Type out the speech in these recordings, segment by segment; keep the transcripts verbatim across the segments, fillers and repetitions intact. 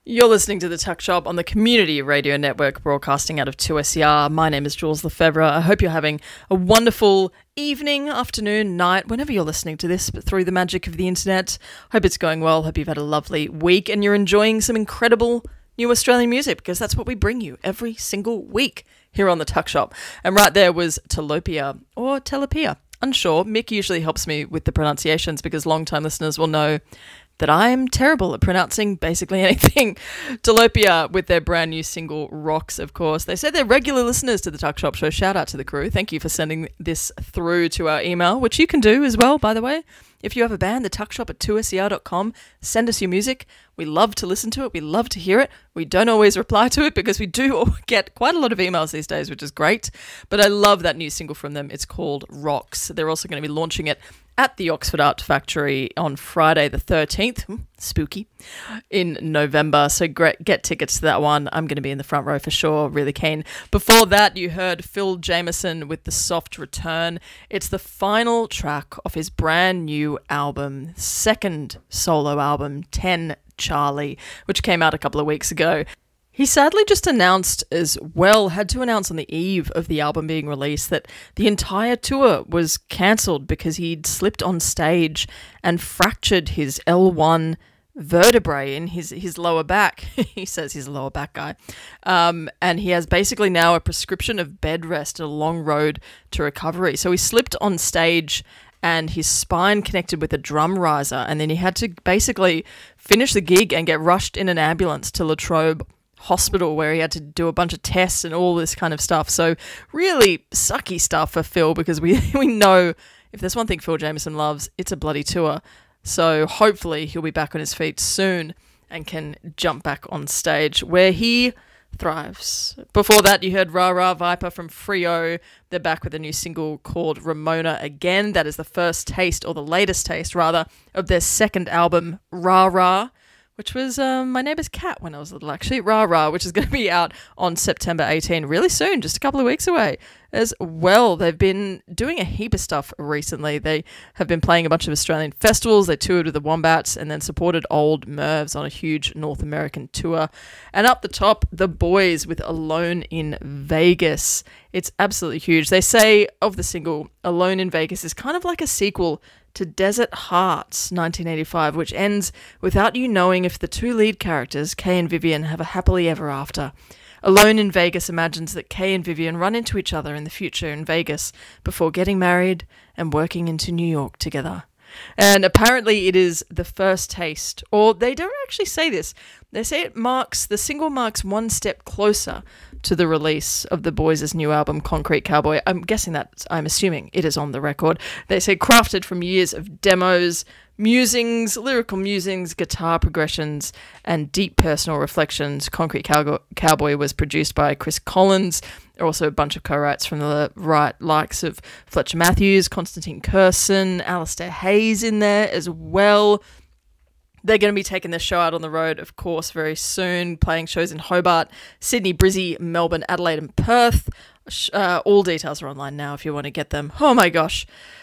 You're listening to The Tuck Shop on the Community Radio Network, broadcasting out of two S E R. My name is Jules Lefebvre. I hope you're having a wonderful evening, afternoon, night, whenever you're listening to this, but through the magic of the internet. Hope it's going well. Hope you've had a lovely week and you're enjoying some incredible new Australian music, because that's what we bring you every single week here on The Tuck Shop. And right there was Tilapia, or Telapia. Unsure. Mick usually helps me with the pronunciations because long-time listeners will know that I'm terrible at pronouncing basically anything. Tilapia with their brand new single, Rocks, of course. They said they're regular listeners to the Tuck Shop Show. Shout out to the crew. Thank you for sending this through to our email, which you can do as well, by the way. If you have a band, the tuck shop at two S E R dot com, send us your music. We love to listen to it. We love to hear it. We don't always reply to it because we do get quite a lot of emails these days, which is great. But I love that new single from them. It's called Rocks. They're also going to be launching it at the Oxford Art Factory on Friday the thirteenth, spooky, in November. So great, get tickets to that one. I'm going to be in the front row for sure, really keen. Before that, you heard Phil Jameson with The Soft Return. It's the final track of his brand new album, second solo album, ten Charlie, which came out a couple of weeks ago. He sadly just announced as well, had to announce on the eve of the album being released, that the entire tour was cancelled because he'd slipped on stage and fractured his L one vertebrae in his, his lower back. He says he's a lower back guy. Um, and he has basically now a prescription of bed rest, a long road to recovery. So he slipped on stage and his spine connected with a drum riser, and then he had to basically finish the gig and get rushed in an ambulance to Latrobe Hospital, where he had to do a bunch of tests and all this kind of stuff. So really sucky stuff for Phil, because we we know if there's one thing Phil Jameson loves, it's a bloody tour. So hopefully he'll be back on his feet soon and can jump back on stage where he thrives. Before that, you heard Ra Ra Viper from Frio. They're back with a new single called Ramona Again. That is the first taste, or the latest taste rather, of their second album, Ra Ra, which was um, my neighbour's cat when I was little, actually, Ra Ra, which is going to be out on September eighteenth, really soon, just a couple of weeks away as well. They've been doing a heap of stuff recently. They have been playing a bunch of Australian festivals. They toured with the Wombats and then supported Old Mervs on a huge North American tour. And up the top, The Boys with Alone in Vegas. It's absolutely huge. They say of the single, Alone in Vegas is kind of like a sequel to Desert Hearts, nineteen eighty-five, which ends without you knowing if the two lead characters, Kay and Vivian, have a happily ever after. Alone in Vegas imagines that Kay and Vivian run into each other in the future in Vegas before getting married and working into New York together. And apparently it is the first taste, or they don't actually say this. They say it marks, the single marks one step closer to the release of the Boys' new album, Concrete Cowboy. I'm guessing that, I'm assuming it is on the record. They say crafted from years of demos, musings, lyrical musings, guitar progressions, and deep personal reflections. Concrete Cow- Cowboy was produced by Chris Collins. There are also a bunch of co-writes from the right likes of Fletcher Matthews, Constantine Curson, Alistair Hayes in there as well. They're going to be taking the show out on the road, of course, very soon, playing shows in Hobart, Sydney, Brizzy, Melbourne, Adelaide and Perth. Uh, all details are online now if you want to get them. Oh my gosh.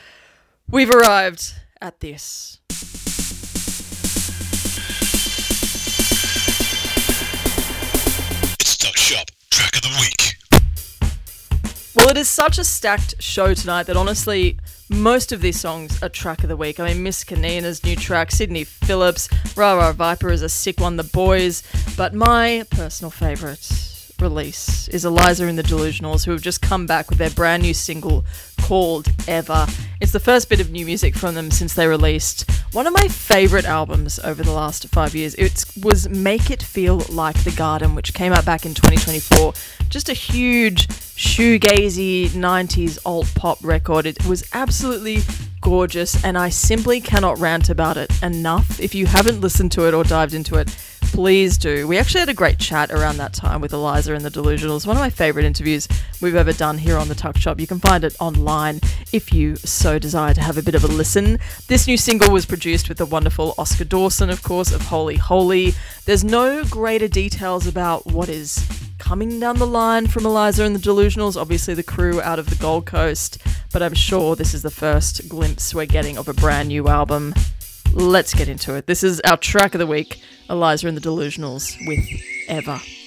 We've arrived at this. It's Tuck Shop Track of the Week. Well, it is such a stacked show tonight that honestly, most of these songs are track of the week. I mean, Miss Kanina's new track, Sydney Phillips, Ra Ra Viper is a sick one, The Boys. But my personal favourite release is Eliza and the Delusionals, who have just come back with their brand new single called Ever. It's the first bit of new music from them since they released one of my favourite albums over the last five years. It was Make It Feel Like the Garden, which came out back in twenty twenty-four. Just a huge shoegazy nineties alt pop record. It was absolutely gorgeous, and I simply cannot rant about it enough. If you haven't listened to it or dived into it, please do. We actually had a great chat around that time with Eliza and the Delusionals. One of my favourite interviews we've ever done here on the Tuck Shop. You can find it online if you so desire to have a bit of a listen. This new single was produced with the wonderful Oscar Dawson, of course, of Holy Holy. There's no greater details about what is coming down the line from Eliza and the Delusionals, obviously the crew out of the Gold Coast, but I'm sure this is the first glimpse we're getting of a brand new album. let's get into it. This is our track of the week, Eliza and the Delusionals with Ever.